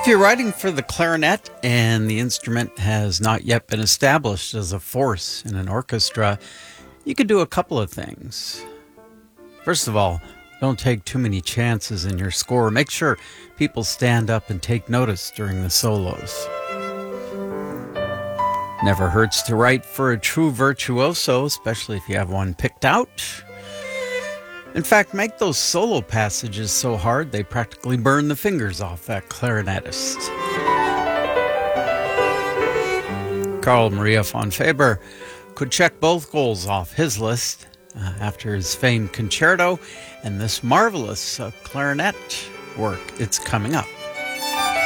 If you're writing for the clarinet and the instrument has not yet been established as a force in an orchestra, you could do a couple of things. First of all, don't take too many chances in your score. Make sure people stand up and take notice during the solos. Never hurts to write for a true virtuoso, especially if you have one picked out. In fact, make those solo passages so hard they practically burn the fingers off that clarinetist. Carl Maria von Weber could check both goals off his list after his famed concerto and this marvelous clarinet work. It's coming up.